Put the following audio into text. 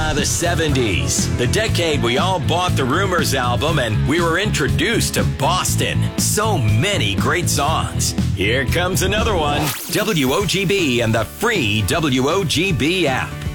The 70s. The decade we all bought the Rumors album and we were introduced to Boston. So many great songs. Here comes another one. WOGB and the free WOGB app.